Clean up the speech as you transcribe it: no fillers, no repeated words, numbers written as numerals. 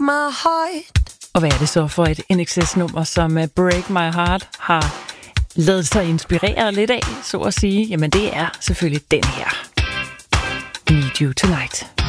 my heart. Og hvad er det så for et NXS-nummer, som Break My Heart har lavet sig inspirere lidt af, så at sige? Jamen det er selvfølgelig den her. Need You Tonight.